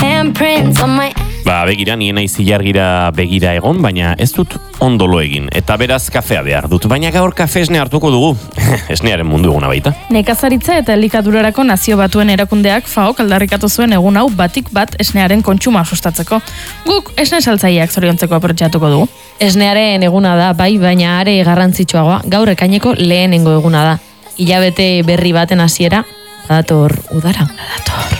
handprints on my... Begira, nien naiz ilargira begira egon, baina ez dut ondolo egin. Eta beraz kafea behar dut, baina gaur kafe esne hartuko dugu. Esnearen mundu eguna baita. Nekazaritza eta elikadurarako Nazio Batuen erakundeak FAOk aldarrikatu zuen egun hau batik bat esnearen kontsuma sustatzeko. Guk esne saltzaileak zoriontzeko aprotxatuko dugu. Esnearen eguna da, bai, baina are garrantzitsuagoa, gaur ekaineko lehenengo eguna da. Hilabete berri baten hasiera, badator udara. Badator.